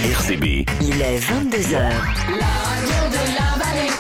RCB. Il est 22h. La radio de la vallée,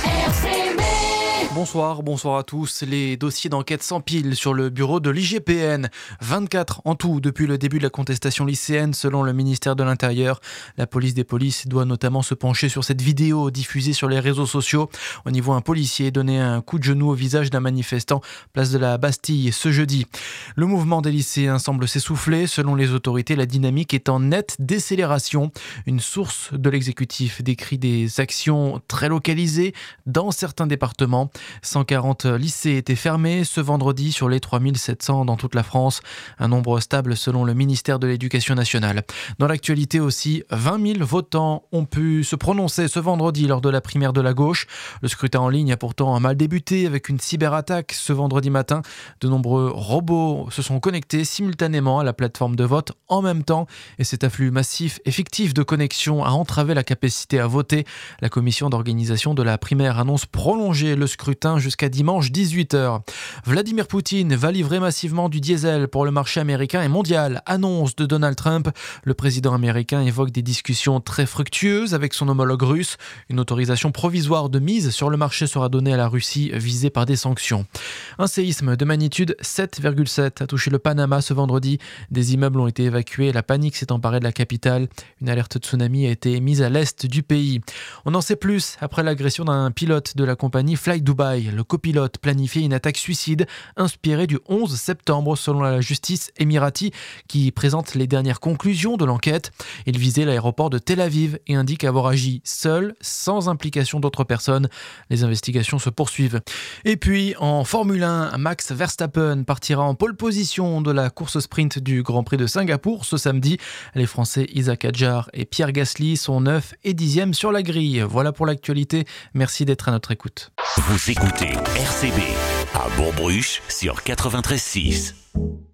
RCB. Bonsoir à tous. Les dossiers d'enquête s'empilent sur le bureau de l'IGPN. 24 en tout depuis le début de la contestation lycéenne selon le ministère de l'Intérieur. La police des polices doit notamment se pencher sur cette vidéo diffusée sur les réseaux sociaux. On y voit un policier donner un coup de genou au visage d'un manifestant place de la Bastille ce jeudi. Le mouvement des lycéens semble s'essouffler. Selon les autorités, la dynamique est en nette décélération. Une source de l'exécutif décrit des actions très localisées dans certains départements. 140 lycées étaient fermés ce vendredi sur les 3700 dans toute la France. Un nombre stable selon le ministère de l'Éducation nationale. Dans l'actualité aussi, 20 000 votants ont pu se prononcer ce vendredi lors de la primaire de la gauche. Le scrutin en ligne a pourtant mal débuté avec une cyberattaque ce vendredi matin. De nombreux robots se sont connectés simultanément à la plateforme de vote en même temps et cet afflux massif et fictif de connexion a entravé la capacité à voter. La commission d'organisation de la primaire annonce prolonger le scrutin jusqu'à dimanche 18h. Vladimir Poutine va livrer massivement du diesel pour le marché américain et mondial. Annonce de Donald Trump. Le président américain évoque des discussions très fructueuses avec son homologue russe. Une autorisation provisoire de mise sur le marché sera donnée à la Russie visée par des sanctions. Un séisme de magnitude 7,7 a touché le Panama ce vendredi. Des immeubles ont été évacués. La panique s'est emparée de la capitale. Une alerte tsunami a été émise à l'est du pays. On en sait plus après l'agression d'un pilote de la compagnie Fly Dubai. Le copilote planifiait une attaque suicide inspirée du 11 septembre selon la justice émirati qui présente les dernières conclusions de l'enquête. Il visait l'aéroport de Tel Aviv et indique avoir agi seul, sans implication d'autres personnes. Les investigations se poursuivent. Et puis en Formule 1, Max Verstappen partira en pole position de la course sprint du Grand Prix de Singapour ce samedi. Les Français Isaac Hadjar et Pierre Gasly sont 9 et 10e sur la grille. Voilà pour l'actualité. Merci d'être à notre écoute. Vous écoutez RCB à Bourg-Bruche sur 93.6.